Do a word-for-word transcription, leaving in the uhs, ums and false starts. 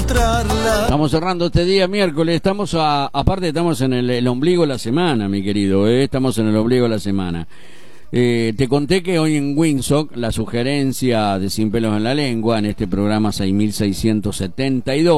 encontrarla. Estamos cerrando este día miércoles, estamos a, aparte estamos en el, el ombligo de la semana, mi querido, ¿eh? Estamos en el ombligo de la semana. Eh, te conté que hoy en Windsock la sugerencia de Sin Pelos en la Lengua, en este programa seis mil seiscientos setenta y dos,